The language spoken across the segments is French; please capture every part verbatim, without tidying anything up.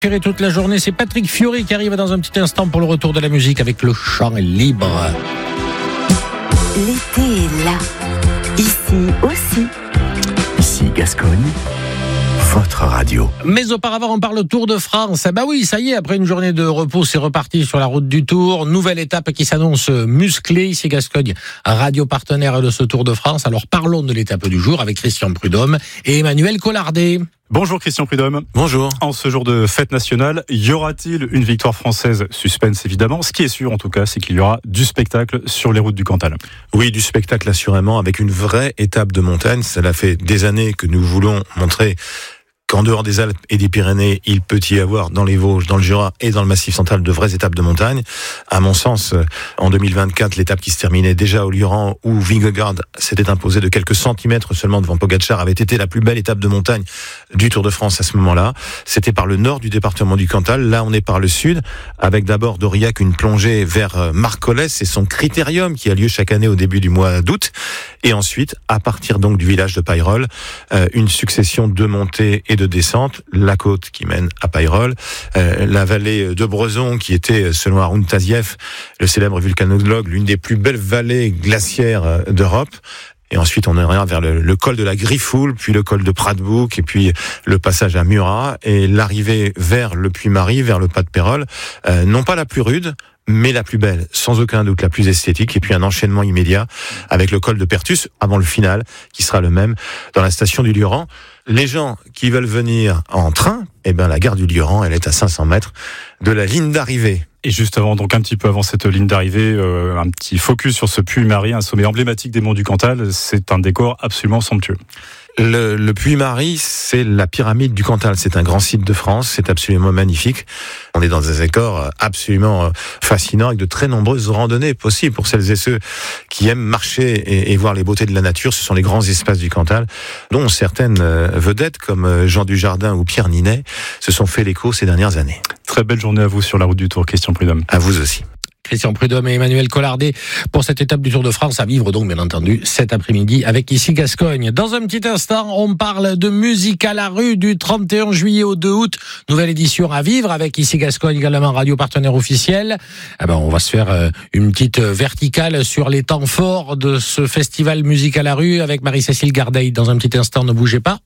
Toute la journée, c'est Patrick Fiori qui arrive dans un petit instant pour le retour de la musique avec le chant libre. L'été est là, ici aussi. Ici Gascogne, votre radio. Mais auparavant, on parle Tour de France. Bah oui, ça y est, après une journée de repos, c'est reparti sur la route du Tour. Nouvelle étape qui s'annonce musclée. Ici Gascogne, radio partenaire de ce Tour de France. Alors parlons de l'étape du jour avec Christian Prudhomme et Emmanuel Collardet. Bonjour Christian Prudhomme. Bonjour. En ce jour de fête nationale, y aura-t-il une victoire française ? Suspense évidemment. Ce qui est sûr en tout cas, c'est qu'il y aura du spectacle sur les routes du Cantal. Oui, du spectacle assurément, avec une vraie étape de montagne. Cela fait des années que nous voulons montrer qu'en dehors des Alpes et des Pyrénées, il peut y avoir dans les Vosges, dans le Jura et dans le Massif central de vraies étapes de montagne. À mon sens, en deux mille vingt-quatre, l'étape qui se terminait déjà au Lioran, où Vingegaard s'était imposé de quelques centimètres seulement devant Pogačar, avait été la plus belle étape de montagne du Tour de France à ce moment-là. C'était par le nord du département du Cantal. Là, on est par le sud, avec d'abord d'Aurillac une plongée vers Marcollès et son critérium qui a lieu chaque année au début du mois d'août. Et ensuite, à partir donc du village de Payrolles, euh, une succession de montées et de descentes, la côte qui mène à Payrolles, euh, la vallée de Brezon qui était, selon Haroun Tazieff, le célèbre vulcanologue, l'une des plus belles vallées glaciaires d'Europe. Et ensuite, on ira vers le, le col de la Griffoul, puis le col de Pradbouc, et puis le passage à Murat, et l'arrivée vers le Puy-Marie, vers le pas de Pérols, euh, non pas la plus rude, mais la plus belle, sans aucun doute la plus esthétique, et puis un enchaînement immédiat avec le col de Pertus, avant le final, qui sera le même dans la station du Lioran. Les gens qui veulent venir en train, eh ben la gare du Lioran, elle est à cinq cents mètres de la ligne d'arrivée. Et juste avant, donc un petit peu avant cette ligne d'arrivée, euh, un petit focus sur ce Puy-Marie, un sommet emblématique des monts du Cantal. C'est un décor absolument somptueux. Le, le Puy-Marie, c'est la pyramide du Cantal. C'est un grand site de France. C'est absolument magnifique. On est dans des décors absolument fascinants avec de très nombreuses randonnées possibles pour celles et ceux qui aiment marcher et, et voir les beautés de la nature. Ce sont les grands espaces du Cantal, dont certaines vedettes comme Jean Dujardin ou Pierre Ninet se sont fait l'écho ces dernières années. Très belle journée à vous sur la route du Tour, Christian Prudhomme. À vous aussi. Christian Prudhomme et Emmanuel Collardet pour cette étape du Tour de France à vivre donc bien entendu cet après-midi avec Ici Gascogne. Dans un petit instant, on parle de musique à la rue du trente et un juillet au deux août. Nouvelle édition à vivre avec Ici Gascogne, également radio partenaire officiel. Eh ben, on va se faire une petite verticale sur les temps forts de ce festival musique à la rue avec Marie-Cécile Gardeil. Dans un petit instant, ne bougez pas.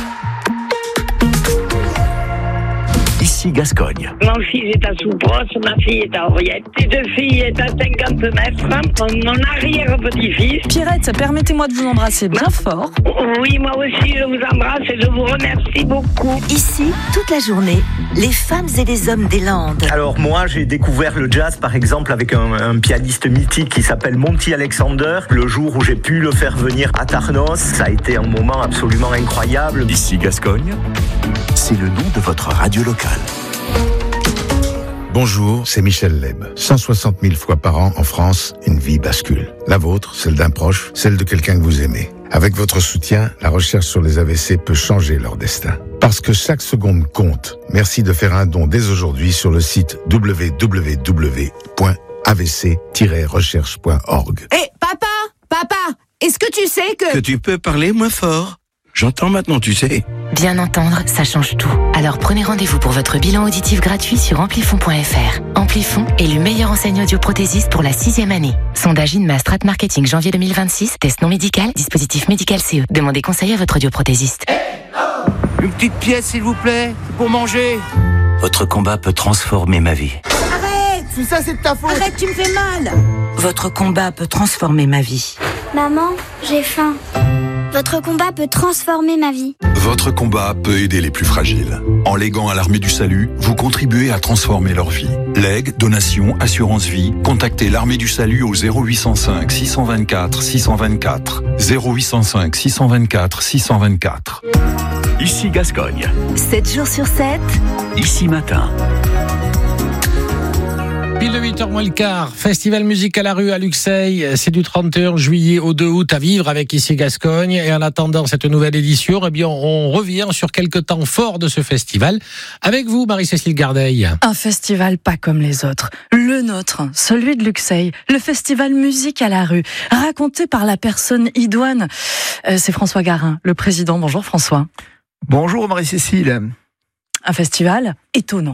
Ici Gascogne. Mon fils est à Soubros, ma fille est à Auriette. Les deux filles est à cinquante mètres. Mon arrière-petit-fils. Pierrette, permettez-moi de vous embrasser bien fort. Oui, moi aussi, je vous embrasse et je vous remercie beaucoup. Ici, toute la journée, les femmes et les hommes des Landes. Alors moi, j'ai découvert le jazz, par exemple, avec un, un pianiste mythique qui s'appelle Monty Alexander. Le jour où j'ai pu le faire venir à Tarnos, ça a été un moment absolument incroyable. Ici Gascogne, c'est le nom de votre radio locale. Bonjour, c'est Michel Leb. cent soixante mille fois par an en France, une vie bascule. La vôtre, celle d'un proche, celle de quelqu'un que vous aimez. Avec votre soutien, la recherche sur les A V C peut changer leur destin. Parce que chaque seconde compte. Merci de faire un don dès aujourd'hui sur le site w w w point a v c tiret recherche point org. Hé, hey, papa, papa, est-ce que tu sais que... Que tu peux parler moins fort ? J'entends maintenant, tu sais. Bien entendre, ça change tout. Alors prenez rendez-vous pour votre bilan auditif gratuit sur amplifon point f r. Amplifon est le meilleur enseigne audioprothésiste pour la sixième année. Sondage INMA Strat Marketing janvier deux mille vingt-six. Test non médical, dispositif médical C E. Demandez conseil à votre audioprothésiste. Une petite pièce, s'il vous plaît, pour manger. Votre combat peut transformer ma vie. Arrête ! Tout ça, c'est de ta faute. Arrête, tu me fais mal. Votre combat peut transformer ma vie. Maman, j'ai faim. Votre combat peut transformer ma vie. Votre combat peut aider les plus fragiles. En léguant à l'Armée du Salut, vous contribuez à transformer leur vie. Legs, donations, assurance vie, contactez l'Armée du Salut au zéro huit cent cinq six cent vingt-quatre six cent vingt-quatre. zéro huit cent cinq six cent vingt-quatre six cent vingt-quatre. Ici Gascogne. sept jours sur sept. Ici matin. Pile de huit heures moins le quart, Festival Musique à la rue à Luxeuil, c'est du trente et un juillet au deux août à vivre avec Ici Gascogne. Et en attendant cette nouvelle édition, eh bien, on revient sur quelques temps forts de ce festival. Avec vous, Marie-Cécile Gardeil. Un festival pas comme les autres. Le nôtre, celui de Luxeuil, le Festival Musique à la rue, raconté par la personne idoine. Euh, c'est François Garin, le président. Bonjour François. Bonjour Marie-Cécile. Un festival étonnant.